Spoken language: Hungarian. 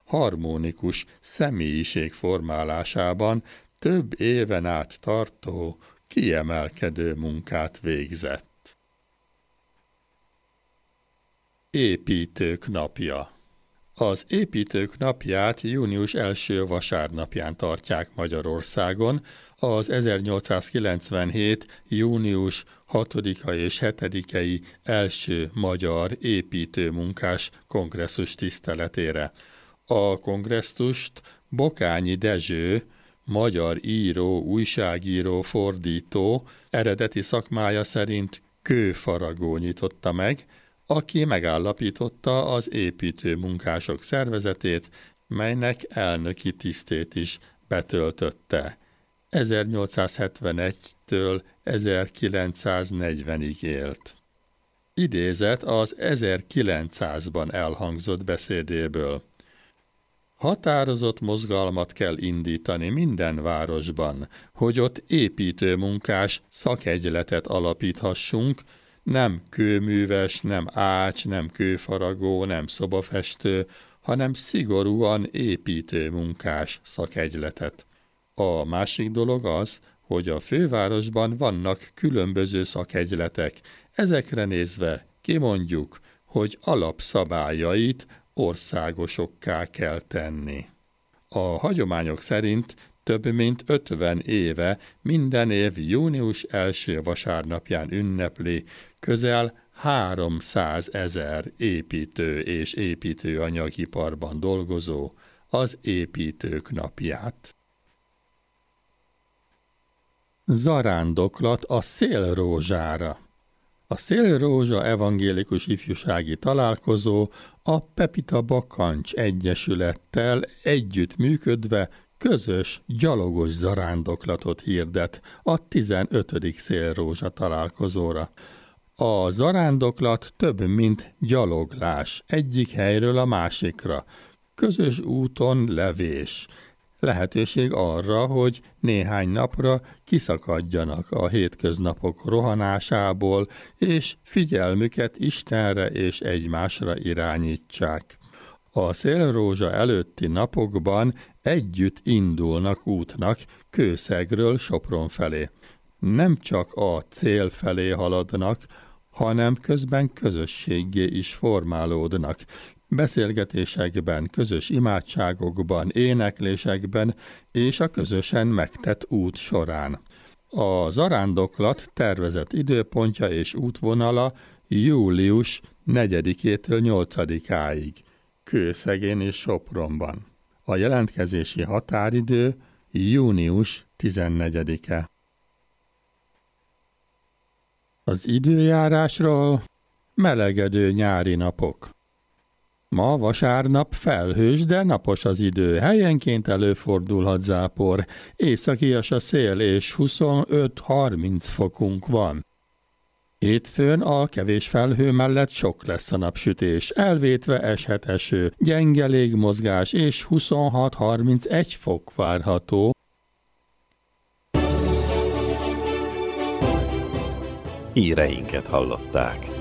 harmonikus személyiség formálásában több éven át tartó, kiemelkedő munkát végzett. Építők napja. Az építők napját június első vasárnapján tartják Magyarországon, az 1897. június 6-a és 7-i első magyar építőmunkás kongresszus tiszteletére. A kongresszust Bokányi Dezső, magyar író, újságíró, fordító, eredeti szakmája szerint kőfaragó nyitotta meg, aki megállapította az építőmunkások szervezetét, melynek elnöki tisztét is betöltötte. 1871-től 1940-ig élt. Idézet az 1900-ban elhangzott beszédéből. Határozott mozgalmat kell indítani minden városban, hogy ott építőmunkás szakegyletet alapíthassunk, nem kőműves, nem ács, nem kőfaragó, nem szobafestő, hanem szigorúan építőmunkás szakegyletet. A másik dolog az, hogy a fővárosban vannak különböző szakegyletek, ezekre nézve kimondjuk, hogy alapszabályait országosokká kell tenni. A hagyományok szerint több mint 50 éve minden év június első vasárnapján ünnepli közel 300 000 építő és építőanyagiparban dolgozó az építők napját. Zarándoklat a Szélrózsára. A Szélrózsa evangélikus ifjúsági találkozó a Pepita Bakancs Egyesülettel együttműködve közös gyalogos zarándoklatot hirdet a 15. Szélrózsa találkozóra. A zarándoklat több, mint gyaloglás egyik helyről a másikra, közös úton levés. Lehetőség arra, hogy néhány napra kiszakadjanak a hétköznapok rohanásából, és figyelmüket Istenre és egymásra irányítsák. A Szélrózsa előtti napokban együtt indulnak útnak Kőszegről Sopron felé. Nem csak a cél felé haladnak, hanem közben közösséggé is formálódnak. Beszélgetésekben, közös imádságokban, éneklésekben és a közösen megtett út során. A zarándoklat tervezett időpontja és útvonala július 4-től 8-áig, Kőszegén és Sopronban. A jelentkezési határidő június 14-e. Az időjárásról melegedő nyári napok. Ma vasárnap felhős, de napos az idő, helyenként előfordulhat zápor, északias a szél és 25-30 fokunk van. Hétfőn a kevés felhő mellett sok lesz a napsütés, elvétve eshet eső, gyenge légmozgás és 26-31 fok várható. Híreinket hallották.